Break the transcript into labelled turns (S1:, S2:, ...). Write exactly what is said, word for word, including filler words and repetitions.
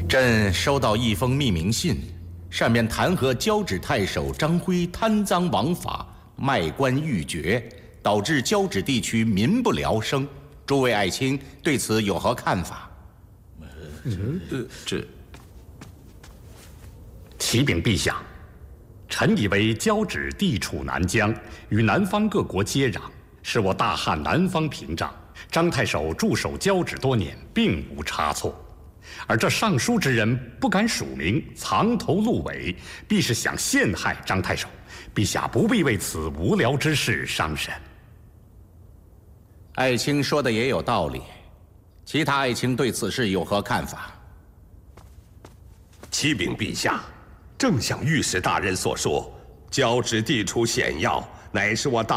S1: 朕收到一封密明信，上面弹劾交趾太守张辉贪赃枉法、卖官鬻爵，导致交趾地区民不聊生。诸位爱卿对此有何看法？
S2: 嗯，这
S3: 启禀陛下，臣以为交趾地处南疆，与南方各国接壤，是我大汉南方屏障。张太守驻守交趾多年，并无差错。而这上书之人不敢署名，藏头露尾，必是想陷害张太守。陛下不必为此无聊之事伤神。
S1: 爱卿说的也有道理，其他爱卿对此事有何看法？
S4: 启禀陛下，正像御史大人所说，交趾地处险要，乃是我大